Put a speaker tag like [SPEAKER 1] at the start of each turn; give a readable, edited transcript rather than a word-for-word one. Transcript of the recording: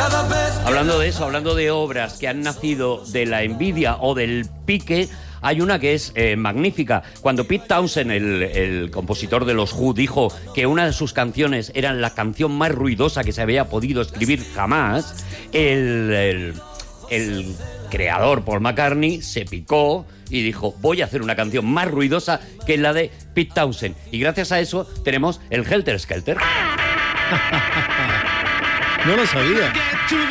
[SPEAKER 1] Hablando de eso, hablando de obras que han nacido de la envidia o del pique, hay una que es magnífica. Cuando Pete Townshend, el compositor de los Who, dijo que una de sus canciones era la canción más ruidosa que se había podido escribir jamás, el creador Paul McCartney se picó y dijo: voy a hacer una canción más ruidosa que la de Pete Townshend. Y gracias a eso tenemos el Helter Skelter.
[SPEAKER 2] No lo sabía.